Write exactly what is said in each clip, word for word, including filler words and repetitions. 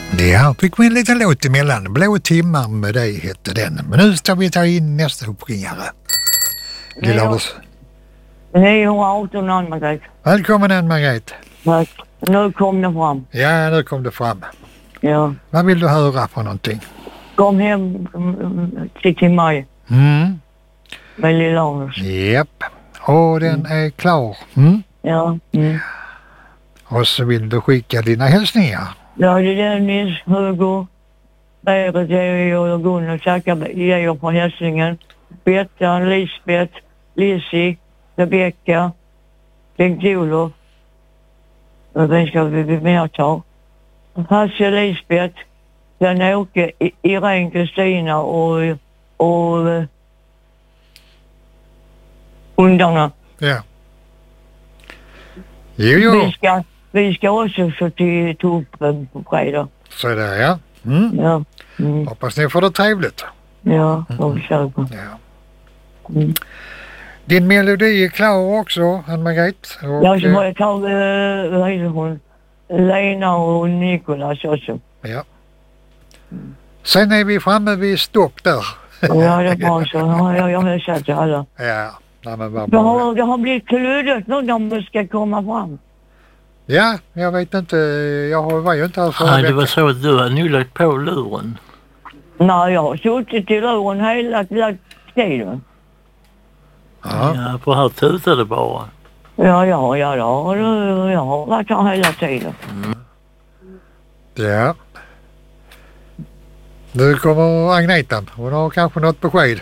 Ja, fick vi en liten låt emellan. Blå timmar med dig hette den. Men nu ska vi ta in nästa uppringare. Lilla Anders. niohundraarton Ann-Margret. Välkommen Ann-Margret. Tack. Nu kom det fram. Ja, nu kom det fram. Ja. Vad vill du höra för någonting? Kom hem mm, till, till mig Mm. med lilla Anders. Japp. Och den är klar. Mm. Ja. Mm. Och så vill du skicka dina hälsningar. Ja, det är Dennis, Hugo, Berit, Georg och Gunnar. Tackar Georg för hälsningen. Betta, Lisbeth, Lizzie, Rebecka, Bengt-Olof. Och vem ska vi bli mer ta? Hasse, Lisbeth, Jan-Åke, Irene, Kristina och, och uh, hundarna. Ja. Jo, jo. Vi ska, vi ska också så till ta upp um, på fredag. Så där, ja. Mm. Ja. Mm. Hoppas ni får det trevligt. Ja, och köper. Ja. Mm. Din melodi är klar också, Ann-Margret. Och, Ja, så har jag tagit, uh, vad heter hon? Lena och Nikolas också. ja. Sen är vi framme vid stopp där. Ja, det är bra så. Ja, jag, jag har sagt till alla. Ja, nej, men vad Det bra. har, det har blivit kluddigt nu när de ska komma fram. Ja, jag vet inte. Jag var ju inte här förra Nej, det var veckan. så att du hade nu lagt på luren. Nej, jag har suttit i luren hela, hela tiden. Ja. Ja, för här tutade det bara. Ja, ja, ja, ja. Jag har varit här hela tiden. Ja. Nu kommer Agneta. Hon har kanske något besked.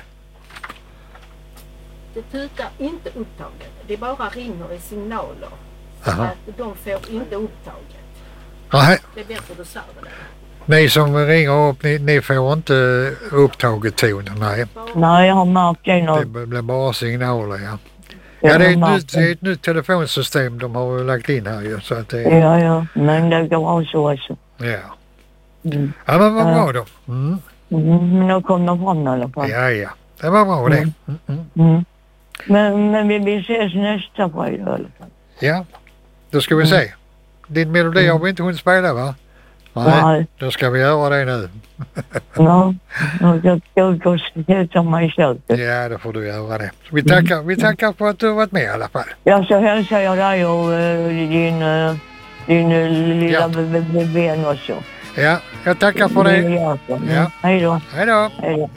Det tutar inte upptaget. Det bara ringer i signaler. Aha. Att de får inte upptaget. Nej, Det är bättre du säger det. ni som ringer upp, ni, ni får inte upptaget ton. Nej, Nej, jag har märkt det det nu. blir bara signaler, ja. Jag Ja, det är, har ett märkt nytt, det är ett nytt telefonsystem de har lagt in här ju. Så att det, Ja, ja. Men det går också också. ja. Mm. Ja, men vad Ja. bra då. Mm. Mm, men nu kom de fram i alla fall. Ja, ja. Det var bra det. Mm. Mm, mm. Mm. Men, men vi, vi ses nästa fredag i alla fall. Ja, då ska vi se. Din melodi har vi inte hunnit spela, va? Nej. Då ska vi göra det nu. Ja, jag ska gå och sätta mig i köket. Ja, då får du göra det. Vi tackar, vi tackar för att du har varit med i alla fall. Ja, så hälsar jag dig och uh, din, uh, din uh, lilla Ja. v- v- vän också. Ja, jag tackar för det. Ja. Ja. Hej då. Hej då. Hej då.